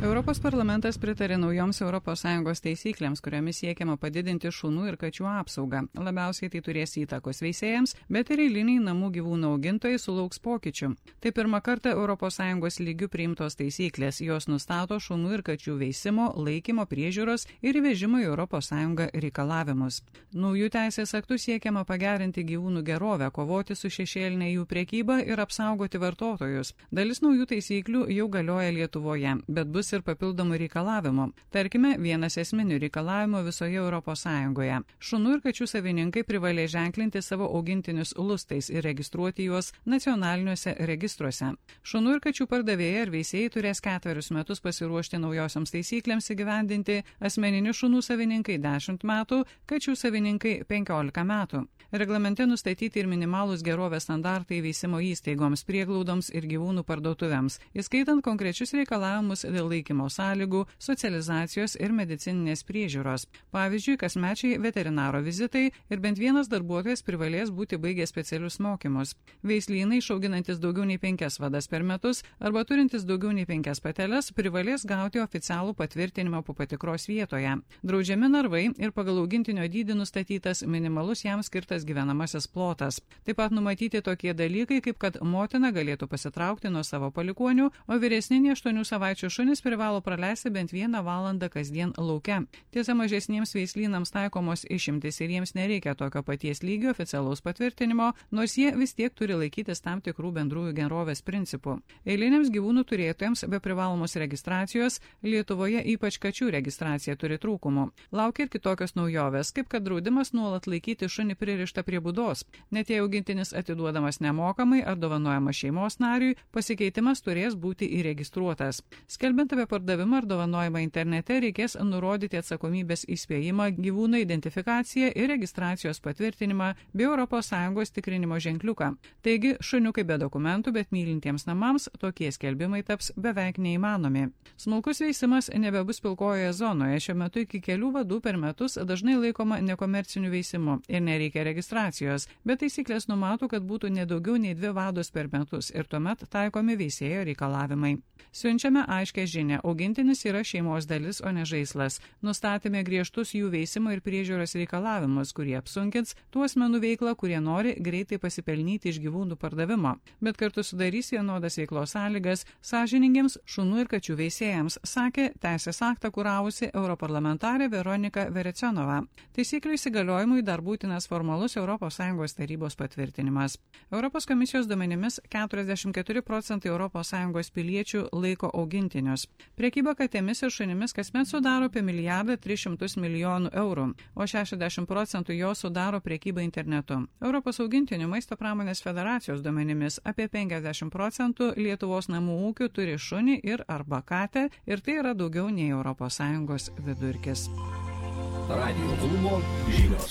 Europos parlamentas pritarė naujoms ES taisyklėms, kuriomis siekiama padidinti šunų ir kačių apsaugą. Labiausiai tai turės įtakos veisėjams, bet ir eiliniai namų gyvūnų augintojai sulauks pokyčių. Tai pirmą kartą ES lygių priimtos taisyklės. Jos nustato šunų ir kačių veisimo, laikymo, priežiūros ir įvežimo į ES reikalavimus. Naujų teisės aktų siekiama pagerinti gyvūnų gerovę, kovoti su šešėlinė jų prekyba ir apsaugoti vartotojus. Dalis naujų taisyklių jau galioja Lietuvoje, bet bus ir papildomų reikalavimų. Tarkime, vienas esminių reikalavimų visoje ES. Šunų ir kačių savininkai privalės ženklinti savo augintinius lustais ir registruoti juos nacionaliniuose registruose. Šunų ir kačių pardavėjai ir veisėjai turės 4 metus pasiruošti naujosioms taisyklėms įgyvendinti, asmeninių šunų savininkai 10 metų, kačių savininkai 15 metų. Reglamente nustatyti ir minimalūs gerovės standartai veisimo įstaigoms, prieglaudoms ir gyvūnų parduotuvėms, įskaitant konkrečius reikalavimus dėl laikymo sąlygų, socializacijos ir medicininės priežiūros. Pavyzdžiui, kasmečiai veterinaro vizitai ir bent vienas darbuotojas privalės būti baigę specialius mokymus. Veislynai, išauginantis daugiau nei 5 vadas per metus arba turintis daugiau nei 5 pateles, privalės gauti oficialų patvirtinimą po patikros vietoje. Draudžiami narvai ir pagal augintinio dydį nustatytas minimalus jam skirtas gyvenamasis plotas. Taip pat numatyti tokie dalykai, kaip kad motina galėtų pasitraukti nuo savo palikuonių, o vyresni nei 8 savaičių šunys privalo praleisti bent 1 valandą kasdien lauke. Tiesa, mažesniems veislynams taikomos išimtis ir jiems nereikia tokio paties lygio oficialaus patvirtinimo, nors jie vis tiek turi laikytis tam tikrų bendrųjų gerovės principų. Eiliniams gyvūnų turėtojams be privalomos registracijos Lietuvoje ypač kačių registracija turi trūkumų. Laukia ir kitokios naujovės, kaip kad draudimas nuolat laikyti šunį pririštą prie būdos. Net jei augintinis atiduodamas nemokamai ar dovanojamas šeimos nariui, pasikeitimas turės būti įregistruotas. Skelbiant apie pardavimą ar dovanojimą internete, reikės nurodyti atsakomybės įspėjimą, gyvūno identifikaciją ir registracijos patvirtinimą bei ES tikrinimo ženkliuką. Taigi, šuniukai be dokumentų, bet mylintiems namams tokie skelbimai taps beveik neįmanomi. Smulkus veisimas nebebus pilkojoje zonoje. Šiuo metu iki kelių vadų per metus dažnai laikoma nekomerciniu veisimu ir nereikia registracijos, bet taisyklės numato, kad būtų nedaugiau nei 2 vados per metus ir tuomet taikomi veisėjo reikalavimai. Siunčiame aiškę žinią, augintinis yra šeimos dalis, o ne žaislas. Nustatėme griežtus jų veisimo ir priežiūros reikalavimus, kurie apsunkins tų asmenų veiklą, kurie nori greitai pasipelnyti iš gyvūnų pardavimo, bet kartu sudarys vienodas veiklos sąlygas sąžiningiems šunų ir kačių veisėjams, sakė teisės aktą kuravusi europarlamentarė Veronika Verecionova. Taisyklių įsigaliojimui dar būtinas formalus ES tarybos patvirtinimas. Europos komisijos duomenimis 44% ES piliečių laiko augintinius. Prekyba katėmis ir šunimis kasmet sudaro apie 1,3 milijardo eurų, o 60% jo sudaro prekyba internetu. Europos augintinių maisto pramonės federacijos duomenimis apie 50% Lietuvos namų ūkių turi šunį ir arba katę ir tai yra daugiau nei ES vidurkis. Radio klubo žinios.